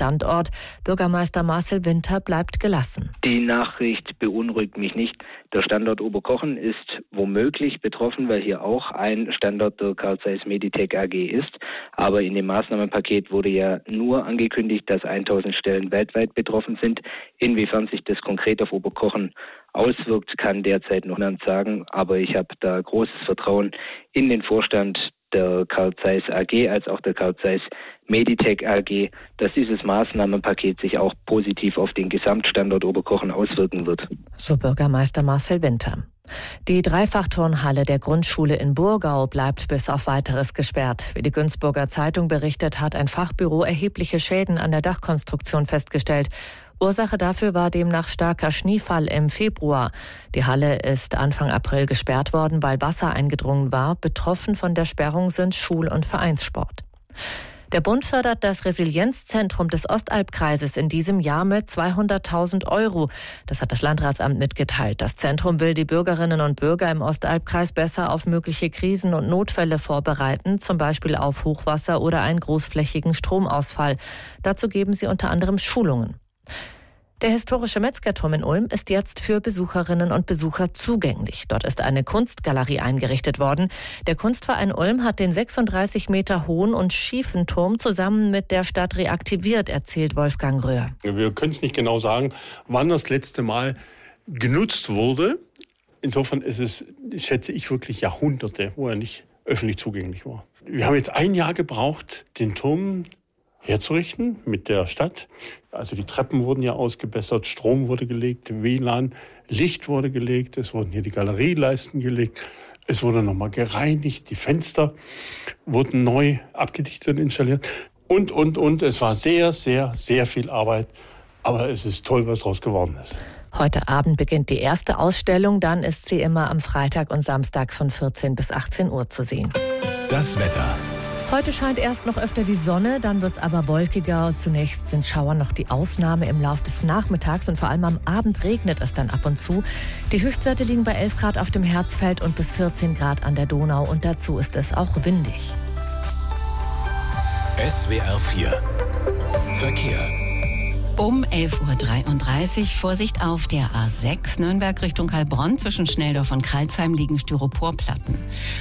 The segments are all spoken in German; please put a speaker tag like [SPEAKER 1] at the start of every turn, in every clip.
[SPEAKER 1] Standort. Bürgermeister Marcel Winter bleibt gelassen.
[SPEAKER 2] Die Nachricht beunruhigt mich nicht. Der Standort Oberkochen ist womöglich betroffen, weil hier auch ein Standort der Carl Zeiss Meditec AG ist. Aber in dem Maßnahmenpaket wurde ja nur angekündigt, dass 1000 Stellen weltweit betroffen sind. Inwiefern sich das konkret auf Oberkochen auswirkt, kann derzeit noch niemand sagen. Aber ich habe da großes Vertrauen in den Vorstand der Carl Zeiss AG als auch der Carl Zeiss Meditec AG, dass dieses Maßnahmenpaket sich auch positiv auf den Gesamtstandort Oberkochen auswirken wird.
[SPEAKER 1] So Bürgermeister Marcel Winter. Die Dreifachturnhalle der Grundschule in Burgau bleibt bis auf Weiteres gesperrt. Wie die Günzburger Zeitung berichtet, hat ein Fachbüro erhebliche Schäden an der Dachkonstruktion festgestellt. Ursache dafür war demnach starker Schneefall im Februar. Die Halle ist Anfang April gesperrt worden, weil Wasser eingedrungen war. Betroffen von der Sperrung sind Schul- und Vereinssport. Der Bund fördert das Resilienzzentrum des Ostalbkreises in diesem Jahr mit 200.000 €. Das hat das Landratsamt mitgeteilt. Das Zentrum will die Bürgerinnen und Bürger im Ostalbkreis besser auf mögliche Krisen und Notfälle vorbereiten, zum Beispiel auf Hochwasser oder einen großflächigen Stromausfall. Dazu geben sie unter anderem Schulungen. Der historische Metzgerturm in Ulm ist jetzt für Besucherinnen und Besucher zugänglich. Dort ist eine Kunstgalerie eingerichtet worden. Der Kunstverein Ulm hat den 36 Meter hohen und schiefen Turm zusammen mit der Stadt reaktiviert, erzählt Wolfgang Röhr.
[SPEAKER 3] Wir können es nicht genau sagen, wann das letzte Mal genutzt wurde. Insofern ist es, schätze ich, wirklich Jahrhunderte, wo er nicht öffentlich zugänglich war. Wir haben jetzt 1 Jahr gebraucht, den Turm herzurichten mit der Stadt. Also die Treppen wurden ja ausgebessert, Strom wurde gelegt, WLAN, Licht wurde gelegt, es wurden hier die Galerieleisten gelegt, es wurde nochmal gereinigt, die Fenster wurden neu abgedichtet und installiert und. Es war sehr, sehr, sehr viel Arbeit, aber es ist toll, was daraus geworden ist.
[SPEAKER 1] Heute Abend beginnt die erste Ausstellung, dann ist sie immer am Freitag und Samstag von 14 bis 18 Uhr zu sehen.
[SPEAKER 4] Das Wetter.
[SPEAKER 1] Heute scheint erst noch öfter die Sonne, dann wird es aber wolkiger. Zunächst sind Schauer noch die Ausnahme im Laufe des Nachmittags und vor allem am Abend regnet es dann ab und zu. Die Höchstwerte liegen bei 11 Grad auf dem Herzfeld und bis 14 Grad an der Donau und dazu ist es auch windig.
[SPEAKER 4] SWR 4 Verkehr.
[SPEAKER 5] Um 11.33 Uhr Vorsicht auf der A6 Nürnberg Richtung Heilbronn. Zwischen Schnelldorf und Kralsheim liegen Styroporplatten.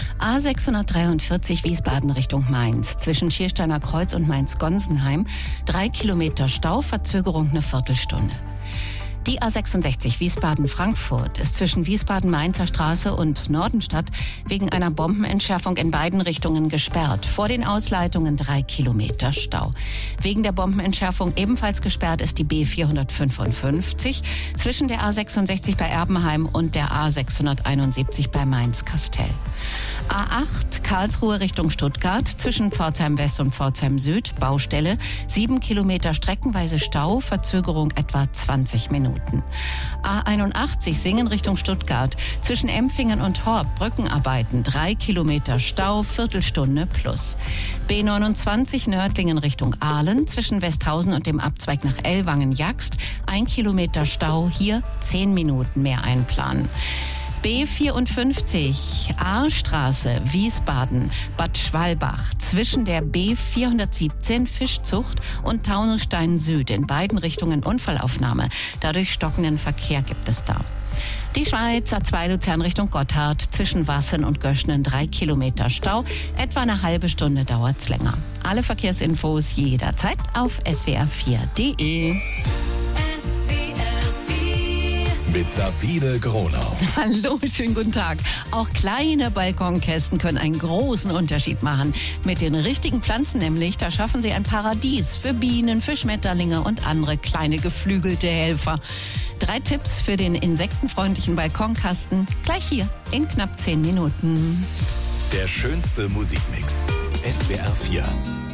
[SPEAKER 5] A643 Wiesbaden Richtung Mainz. Zwischen Schiersteiner Kreuz und Mainz-Gonsenheim 3 Kilometer Stau, Verzögerung eine Viertelstunde. Die A66 Wiesbaden-Frankfurt ist zwischen Wiesbaden-Mainzer Straße und Nordenstadt wegen einer Bombenentschärfung in beiden Richtungen gesperrt. Vor den Ausleitungen 3 Kilometer Stau. Wegen der Bombenentschärfung ebenfalls gesperrt ist die B455 zwischen der A66 bei Erbenheim und der A671 bei Mainz-Kastel. A8 Karlsruhe Richtung Stuttgart zwischen Pforzheim West und Pforzheim Süd, Baustelle, 7 Kilometer streckenweise Stau, Verzögerung etwa 20 Minuten. A81 Singen Richtung Stuttgart zwischen Empfingen und Horb, Brückenarbeiten, 3 Kilometer Stau, Viertelstunde plus. B29 Nördlingen Richtung Aalen zwischen Westhausen und dem Abzweig nach Ellwangen-Jagst, 1 Kilometer Stau, hier 10 Minuten mehr einplanen. B54 Ahrstraße, Wiesbaden, Bad Schwalbach zwischen der B417 Fischzucht und Taunusstein Süd in beiden Richtungen Unfallaufnahme. Dadurch stockenden Verkehr gibt es da. Die Schweiz A2 Luzern Richtung Gotthard zwischen Wassen und Göschnen 3 Kilometer Stau. Etwa eine halbe Stunde dauert's länger. Alle Verkehrsinfos jederzeit auf swr4.de.
[SPEAKER 4] Mit Sabine Gronau.
[SPEAKER 5] Hallo, schönen guten Tag. Auch kleine Balkonkästen können einen großen Unterschied machen. Mit den richtigen Pflanzen nämlich, da schaffen sie ein Paradies für Bienen, für Schmetterlinge und andere kleine geflügelte Helfer. 3 Tipps für den insektenfreundlichen Balkonkasten gleich hier in knapp 10 Minuten.
[SPEAKER 4] Der schönste Musikmix. SWR 4